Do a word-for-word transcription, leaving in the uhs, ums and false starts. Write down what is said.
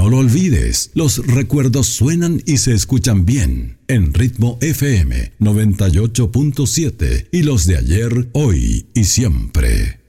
No lo olvides, los recuerdos suenan y se escuchan bien en Ritmo F M noventa y ocho punto siete y los de ayer, hoy y siempre.